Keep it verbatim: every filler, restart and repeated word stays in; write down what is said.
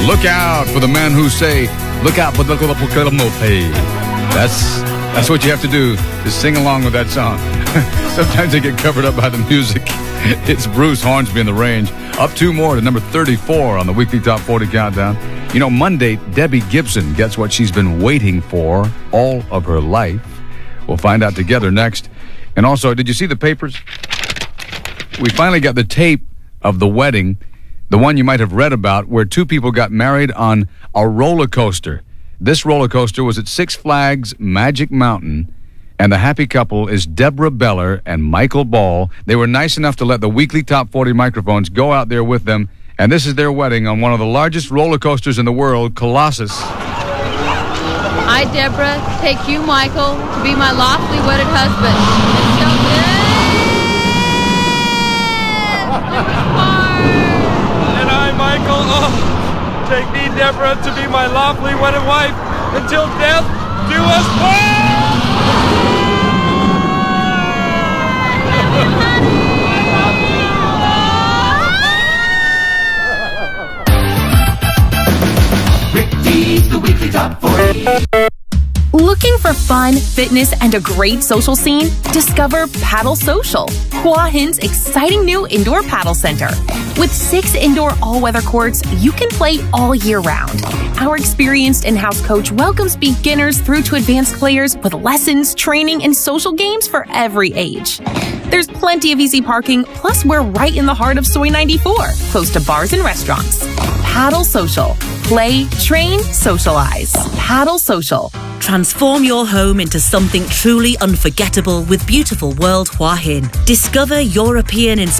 Look out for the men who say, look out for the hey. That's that's what you have to do, is sing along with that song. Sometimes they get covered up by the music. It's Bruce Hornsby in the Range. Up two more to number thirty-four on the weekly Top forty Countdown. You know, Monday, Debbie Gibson gets what she's been waiting for all of her life. We'll find out together next. And also, did you see the papers? We finally got the tape of the wedding, the one you might have read about, where two people got married on a roller coaster. This roller coaster was at Six Flags Magic Mountain, and the happy couple is Deborah Beller and Michael Ball. They were nice enough to let the weekly Top forty microphones go out there with them, and this is their wedding on one of the largest roller coasters in the world, Colossus. I, Deborah, take you, Michael, to be my lawfully wedded husband. Until And I, Michael, oh, take thee, Deborah, to be my lawfully wedded wife, until death do us part! Rick D's the weekly Top forty. Looking for fun, fitness, and a great social scene? Discover Paddle Social, Hua Hin's exciting new indoor paddle center. With six indoor all-weather courts, you can play all year round. Our experienced in-house coach welcomes beginners through to advanced players with lessons, training, and social games for every age. There's plenty of easy parking, plus we're right in the heart of Soy ninety-four, close to bars and restaurants. Paddle Social. Play, train, socialize. Paddle Social. Transform your home into something truly unforgettable with beautiful World Hua Hin. Discover European-inspired